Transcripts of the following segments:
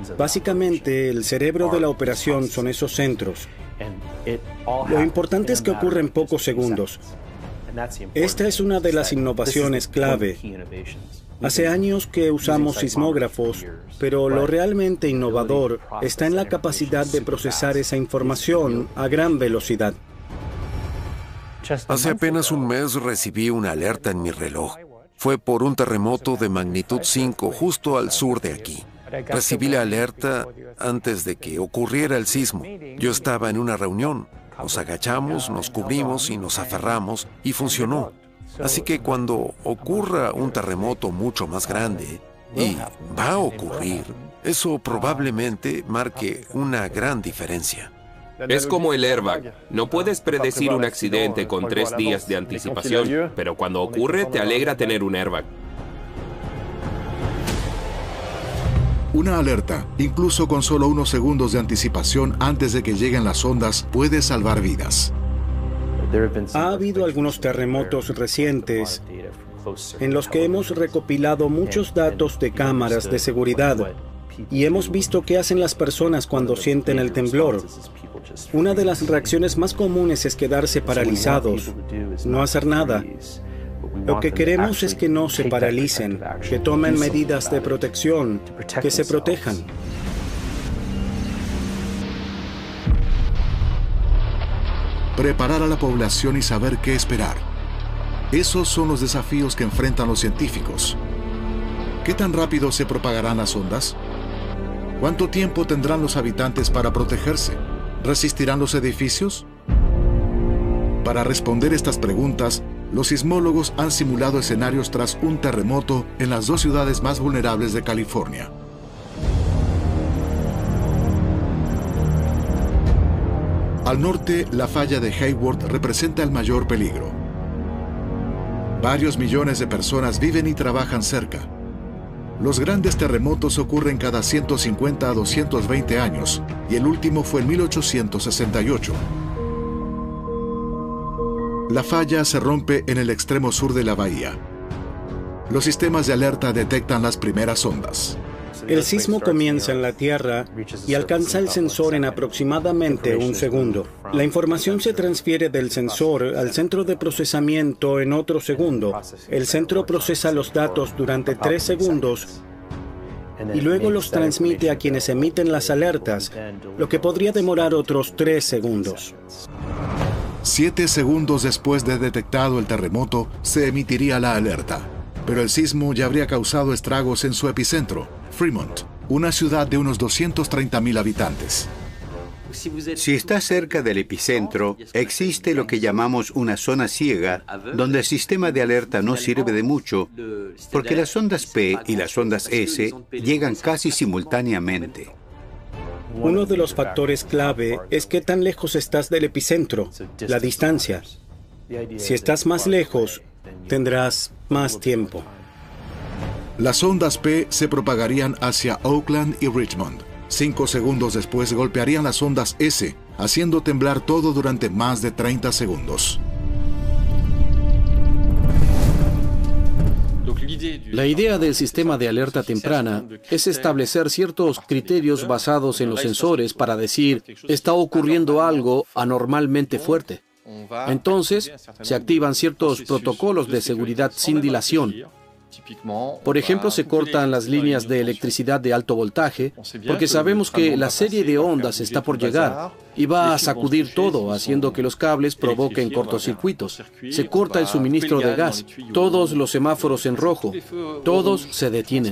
Básicamente, el cerebro de la operación son esos centros. Lo importante es que ocurre en pocos segundos. Esta es una de las innovaciones clave. Hace años que usamos sismógrafos, pero lo realmente innovador está en la capacidad de procesar esa información a gran velocidad. Hace apenas un mes recibí una alerta en mi reloj. Fue por un terremoto de magnitud 5 justo al sur de aquí. Recibí la alerta antes de que ocurriera el sismo. Yo estaba en una reunión. Nos agachamos, nos cubrimos y nos aferramos y funcionó. Así que cuando ocurra un terremoto mucho más grande, y va a ocurrir, eso probablemente marque una gran diferencia. Es como el airbag. No puedes predecir un accidente con 3 días de anticipación, pero cuando ocurre te alegra tener un airbag. Una alerta, incluso con solo unos segundos de anticipación antes de que lleguen las ondas, puede salvar vidas. Ha habido algunos terremotos recientes en los que hemos recopilado muchos datos de cámaras de seguridad y hemos visto qué hacen las personas cuando sienten el temblor. Una de las reacciones más comunes es quedarse paralizados, no hacer nada. Lo que queremos es que no se paralicen, que tomen medidas de protección, que se protejan. Preparar a la población y saber qué esperar. Esos son los desafíos que enfrentan los científicos. ¿Qué tan rápido se propagarán las ondas? ¿Cuánto tiempo tendrán los habitantes para protegerse? ¿Resistirán los edificios? Para responder estas preguntas, los sismólogos han simulado escenarios tras un terremoto en las 2 ciudades más vulnerables de California. Al norte, la falla de Hayward representa el mayor peligro. Varios millones de personas viven y trabajan cerca. Los grandes terremotos ocurren cada 150 a 220 años, y el último fue en 1868. La falla se rompe en el extremo sur de la bahía. Los sistemas de alerta detectan las primeras ondas. El sismo comienza en la Tierra y alcanza el sensor en aproximadamente un segundo. La información se transfiere del sensor al centro de procesamiento en otro segundo. El centro procesa los datos durante 3 segundos y luego los transmite a quienes emiten las alertas, lo que podría demorar otros 3 segundos. 7 segundos después de detectado el terremoto, se emitiría la alerta. Pero el sismo ya habría causado estragos en su epicentro, Fremont, una ciudad de unos 230.000 habitantes. Si está cerca del epicentro, existe lo que llamamos una zona ciega, donde el sistema de alerta no sirve de mucho, porque las ondas P y las ondas S llegan casi simultáneamente. Uno de los factores clave es qué tan lejos estás del epicentro, la distancia. Si estás más lejos, tendrás más tiempo. Las ondas P se propagarían hacia Oakland y Richmond. 5 segundos después golpearían las ondas S, haciendo temblar todo durante más de 30 segundos. La idea del sistema de alerta temprana es establecer ciertos criterios basados en los sensores para decir, está ocurriendo algo anormalmente fuerte. Entonces, se activan ciertos protocolos de seguridad sin dilación. Por ejemplo, se cortan las líneas de electricidad de alto voltaje, porque sabemos que la serie de ondas está por llegar y va a sacudir todo, haciendo que los cables provoquen cortocircuitos. Se corta el suministro de gas, todos los semáforos en rojo, todos se detienen.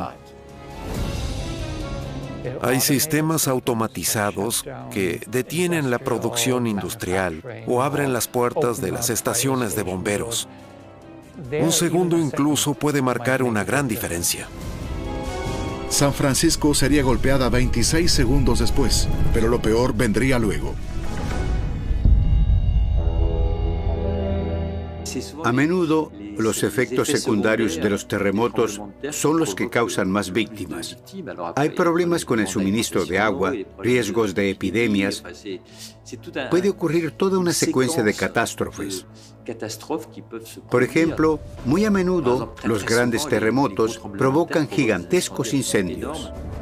Hay sistemas automatizados que detienen la producción industrial o abren las puertas de las estaciones de bomberos. Un segundo incluso puede marcar una gran diferencia. San Francisco sería golpeada 26 segundos después, pero lo peor vendría luego. A menudo, los efectos secundarios de los terremotos son los que causan más víctimas. Hay problemas con el suministro de agua, riesgos de epidemias. Puede ocurrir toda una secuencia de catástrofes. Por ejemplo, muy a menudo, los grandes terremotos provocan gigantescos incendios.